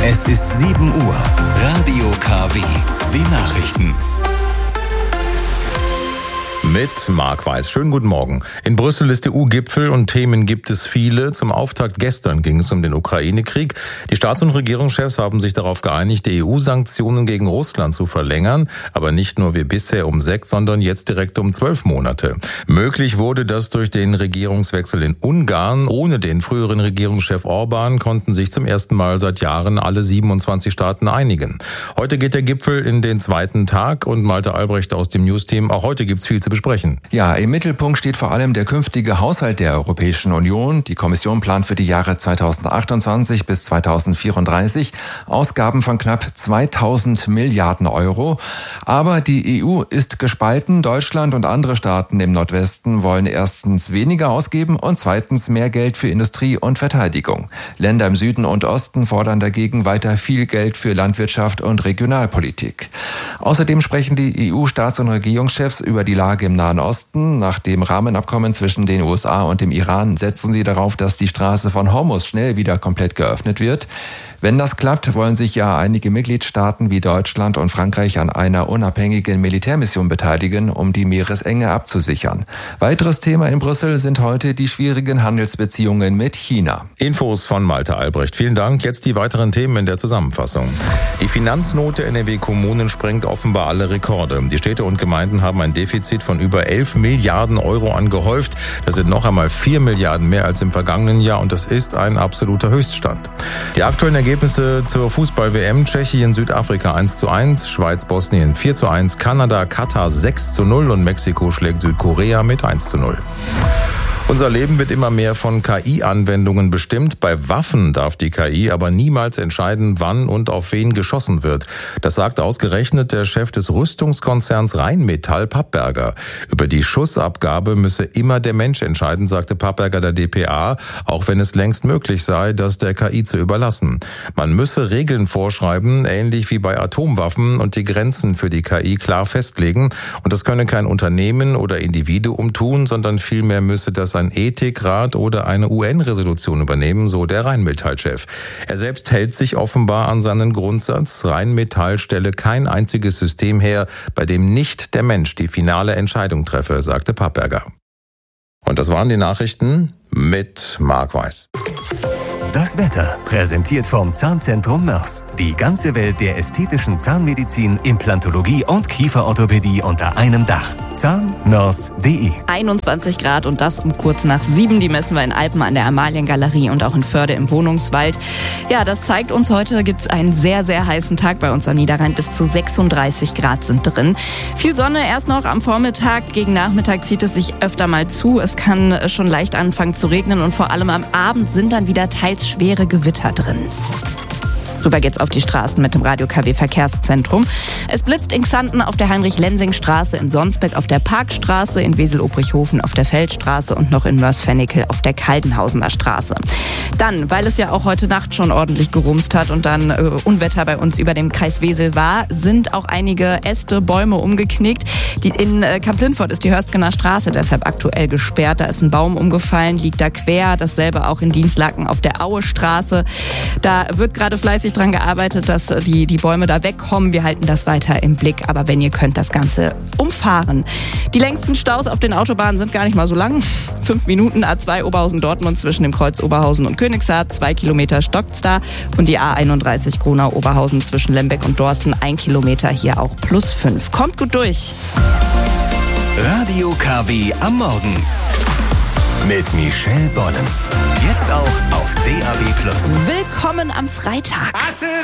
Es ist 7 Uhr. Radio KW. Die Nachrichten. Mit Marc Weiß. Schönen guten Morgen. In Brüssel ist EU-Gipfel und Themen gibt es viele. Zum Auftakt gestern ging es um den Ukraine-Krieg. Die Staats- und Regierungschefs haben sich darauf geeinigt, die EU-Sanktionen gegen Russland zu verlängern. Aber nicht nur wie bisher um 6, sondern jetzt direkt um 12 Monate. Möglich wurde das durch den Regierungswechsel in Ungarn. Ohne den früheren Regierungschef Orban konnten sich zum ersten Mal seit Jahren alle 27 Staaten einigen. Heute geht der Gipfel in den zweiten Tag und Malte Albrecht aus dem News-Team. Auch heute gibt's viel zu besprechen. Ja, im Mittelpunkt steht vor allem der künftige Haushalt der Europäischen Union. Die Kommission plant für die Jahre 2028 bis 2034 Ausgaben von knapp 2000 Milliarden Euro. Aber die EU ist gespalten. Deutschland und andere Staaten im Nordwesten wollen erstens weniger ausgeben und zweitens mehr Geld für Industrie und Verteidigung. Länder im Süden und Osten fordern dagegen weiter viel Geld für Landwirtschaft und Regionalpolitik. Außerdem sprechen die EU-Staats- und Regierungschefs über die Lage im Nahen Osten. Nach dem Rahmenabkommen zwischen den USA und dem Iran setzen sie darauf, dass die Straße von Hormuz schnell wieder komplett geöffnet wird. Wenn das klappt, wollen sich ja einige Mitgliedstaaten wie Deutschland und Frankreich an einer unabhängigen Militärmission beteiligen, um die Meeresenge abzusichern. Weiteres Thema in Brüssel sind heute die schwierigen Handelsbeziehungen mit China. Infos von Malte Albrecht. Vielen Dank. Jetzt die weiteren Themen in der Zusammenfassung. Die Finanznot der NRW-Kommunen sprengt offenbar alle Rekorde. Die Städte und Gemeinden haben ein Defizit von über 11 Milliarden Euro angehäuft. Das sind noch einmal 4 Milliarden mehr als im vergangenen Jahr und das ist ein absoluter Höchststand. Die aktuellen Ergebnisse zur Fußball-WM: Tschechien, Südafrika 1:1, Schweiz, Bosnien 4:1, Kanada, Katar 6:0 und Mexiko schlägt Südkorea mit 1:0. Unser Leben wird immer mehr von KI-Anwendungen bestimmt. Bei Waffen darf die KI aber niemals entscheiden, wann und auf wen geschossen wird. Das sagt ausgerechnet der Chef des Rüstungskonzerns Rheinmetall, Pappberger. Über die Schussabgabe müsse immer der Mensch entscheiden, sagte Pappberger der dpa, auch wenn es längst möglich sei, das der KI zu überlassen. Man müsse Regeln vorschreiben, ähnlich wie bei Atomwaffen, und die Grenzen für die KI klar festlegen. Und das könne kein Unternehmen oder Individuum tun, sondern vielmehr müsse das ein Ethikrat oder eine UN-Resolution übernehmen, so der Rheinmetall-Chef. Er selbst hält sich offenbar an seinen Grundsatz: Rheinmetall stelle kein einziges System her, bei dem nicht der Mensch die finale Entscheidung treffe, sagte Pappberger. Und das waren die Nachrichten mit Marc Weiß. Das Wetter, präsentiert vom Zahnzentrum Mörs. Die ganze Welt der ästhetischen Zahnmedizin, Implantologie und Kieferorthopädie unter einem Dach. zahnmörs.de 21 Grad und das um kurz nach 7. Die messen wir in Alpen an der Amaliengalerie und auch in Förde im Wohnungswald. Ja, das zeigt uns, heute gibt es einen sehr, sehr heißen Tag bei uns am Niederrhein. Bis zu 36 Grad sind drin. Viel Sonne erst noch am Vormittag. Gegen Nachmittag zieht es sich öfter mal zu. Es kann schon leicht anfangen zu regnen und vor allem am Abend sind dann wieder teils schwere Gewitter drin. Rüber geht's auf die Straßen mit dem Radio KW Verkehrszentrum. Es blitzt in Xanten auf der Heinrich-Lensing-Straße, in Sonsbeck auf der Parkstraße, in Wesel-Obrichhofen auf der Feldstraße und noch in Mörs-Fennikel auf der Kaldenhausener Straße. Dann, weil es ja auch heute Nacht schon ordentlich gerumst hat und dann Unwetter bei uns über dem Kreis Wesel war, sind auch einige Äste, Bäume umgeknickt. In Kamp-Lindfort ist die Hörstgener Straße deshalb aktuell gesperrt. Da ist ein Baum umgefallen, liegt da quer. Dasselbe auch in Dienstlaken auf der Aue-Straße. Da wird gerade fleißig dran gearbeitet, dass die Bäume da wegkommen. Wir halten das weiter im Blick, aber wenn ihr könnt, das Ganze umfahren. Die längsten Staus auf den Autobahnen sind gar nicht mal so lang. 5 Minuten A2 Oberhausen-Dortmund zwischen dem Kreuz Oberhausen und Königshardt, 2 Kilometer stockt's da, und die A31 Gronau-Oberhausen zwischen Lembeck und Dorsten, 1 Kilometer, hier auch +5. Kommt gut durch. Radio KW am Morgen mit Michelle Bonnen. Jetzt auch auf DAB+. Willkommen am Freitag.